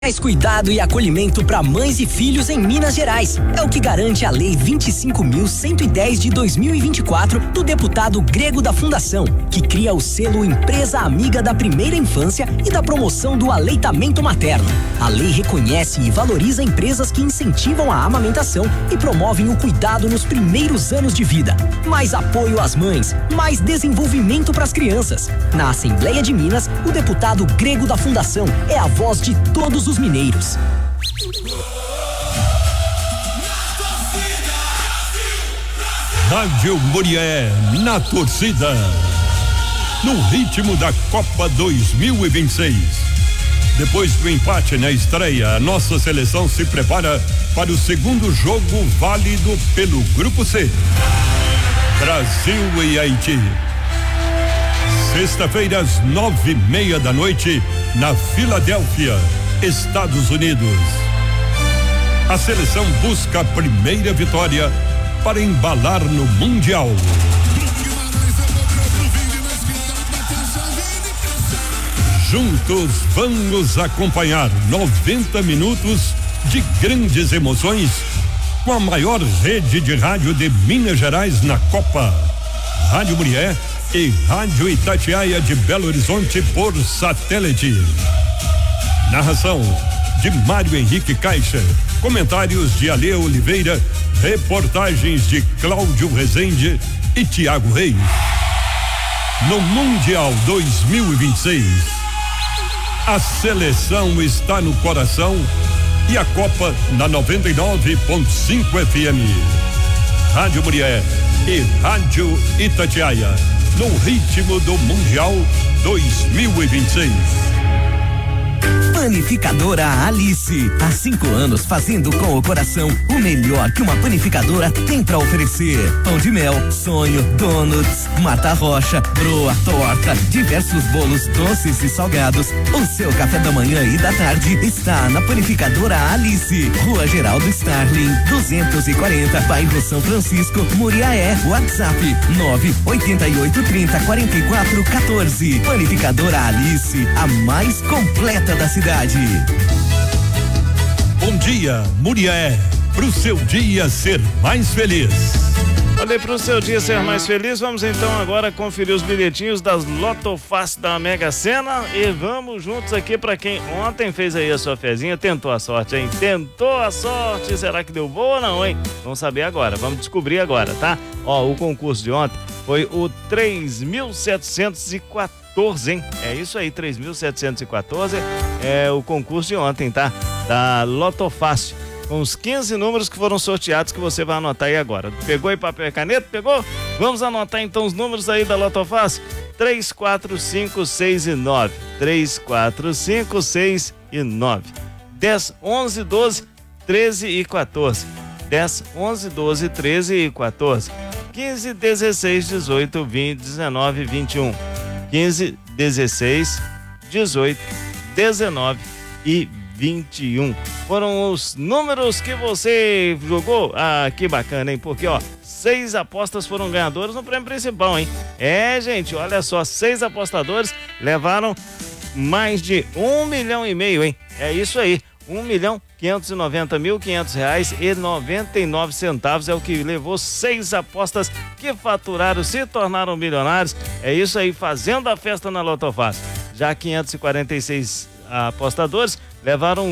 Mais cuidado e acolhimento para mães e filhos em Minas Gerais. É o que garante a Lei 25.110 de 2024 do deputado Grego da Fundação, que cria o selo Empresa Amiga da Primeira Infância e da promoção do aleitamento materno. A lei reconhece e valoriza empresas que incentivam a amamentação e promovem o cuidado nos primeiros anos de vida. Mais apoio às mães, mais desenvolvimento para as crianças. Na Assembleia de Minas, o deputado Grego da Fundação é a voz de todos os mineiros. Rádio Murié na torcida, no ritmo da Copa 2026. Depois do empate na estreia, a nossa seleção se prepara para o segundo jogo válido pelo Grupo C. Brasil e Haiti. Sexta-feira às 9:30 da noite, na Filadélfia, Estados Unidos. A seleção busca a primeira vitória para embalar no Mundial. Juntos vamos acompanhar 90 minutos de grandes emoções com a maior rede de rádio de Minas Gerais na Copa. Rádio Murié e Rádio Itatiaia de Belo Horizonte por satélite. Narração de Mário Henrique Caixa, comentários de Ale Oliveira, reportagens de Cláudio Rezende e Tiago Reis. No Mundial 2026, a seleção está no coração e a Copa na 99.5 FM. Rádio Murié e Rádio Itatiaia, no ritmo do Mundial 2026. Panificadora Alice, há 5 anos fazendo com o coração o melhor que uma panificadora tem pra oferecer. Pão de mel, sonho, donuts, mata rocha, broa, torta, diversos bolos doces e salgados. O seu café da manhã e da tarde está na Panificadora Alice, Rua Geraldo Starling, 240, bairro São Francisco, Muriaé. WhatsApp 988304414. Panificadora Alice, a mais completa da cidade. Bom dia, Murié, pro seu dia ser mais feliz. Olha, pro seu dia ser mais feliz, vamos então agora conferir os bilhetinhos das Loto Fácil da Mega Sena e vamos juntos aqui para quem ontem fez aí a sua fezinha, tentou a sorte, hein? Tentou a sorte, será que deu boa ou não, hein? Vamos saber agora, vamos descobrir agora, tá? Ó, o concurso de ontem foi o 3.714, hein? É isso aí, 3.714 é o concurso de ontem, tá? Da Loto Fácil, com os 15 números que foram sorteados, que você vai anotar aí agora. Pegou aí papel e caneta? Pegou? Vamos anotar então os números aí da Loto Fácil: 3, 4, 5, 6 e 9. 3, 4, 5, 6 e 9. 10, 11, 12, 13 e 14. 10, 11, 12, 13 e 14. 15, 16, 18, 20, 19, 21. 15, 16, 18, 19 e 21. Foram os números que você jogou. Ah, que bacana, hein? Porque, ó, 6 apostas foram ganhadoras no prêmio principal, hein? É, gente, olha só, 6 apostadores levaram mais de 1,5 milhão, hein? É isso aí, R$1.590.500,99 é o que levou 6 apostas que faturaram, se tornaram milionários. É isso aí, fazendo a festa na Loto Fácil. Já 546 apostadores levaram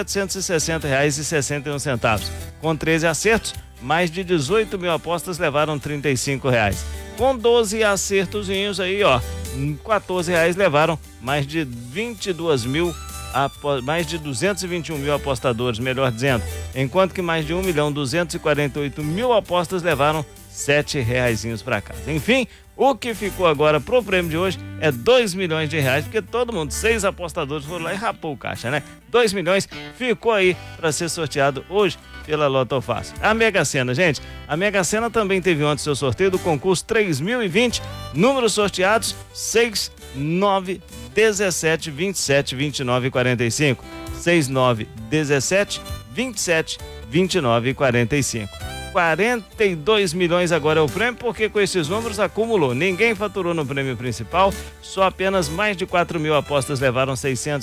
R$1.760,61. Com 13 acertos, mais de 18 mil apostas levaram R$35. Com 12 acertozinhos aí, ó, R$14 levaram mais de 22 mil, mais de 221 mil apostadores, melhor dizendo, enquanto que mais de 1.248.000 apostas levaram R$7 para casa. Enfim, o que ficou agora pro prêmio de hoje é R$2 milhões, porque todo mundo, 6 apostadores foram lá e rapou o caixa, né? 2 milhões ficou aí para ser sorteado hoje pela Loto Fácil. A Mega Sena, gente, a Mega Sena também teve ontem seu sorteio do concurso 3020, números sorteados 6, 9, 17, 27, 29 e 45. 6, 9, 17, 27, 29 e 45. 42 milhões agora é o prêmio, porque com esses números acumulou. Ninguém faturou no prêmio principal, só apenas mais de 4.000 apostas levaram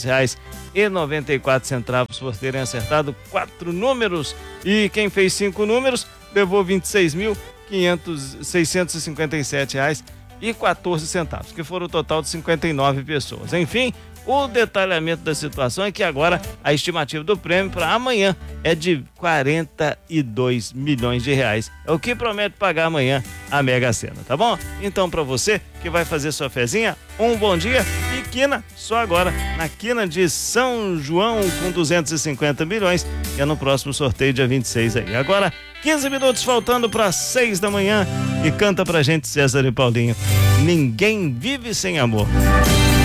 R$600,94 por terem acertado 4 números. E quem fez 5 números levou R$26.657,14, que foram o total de 59 pessoas. Enfim, o detalhamento da situação é que agora a estimativa do prêmio para amanhã é de 42 milhões de reais. É o que promete pagar amanhã a Mega Sena, tá bom? Então, para você que vai fazer sua fezinha, um bom dia e quina só agora na quina de São João com 250 milhões, que é no próximo sorteio dia 26 aí. Agora, 15 minutos faltando para 6 da manhã e canta pra gente César e Paulinho. Ninguém vive sem amor.